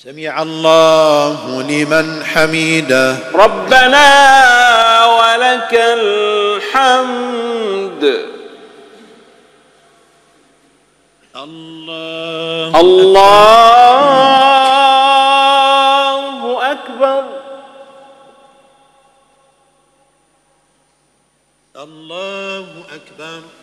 سمع الله لمن حمده. ربنا ولك الحمد. الله أكبر. الله أكبر.